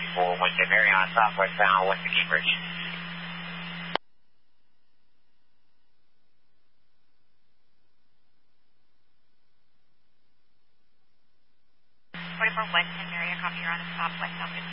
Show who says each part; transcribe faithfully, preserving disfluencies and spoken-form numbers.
Speaker 1: for Wednesday Marriott, southwestbound, west of Cambridge.
Speaker 2: forty-four Wednesday Marriott, copy, you're on the southwest, south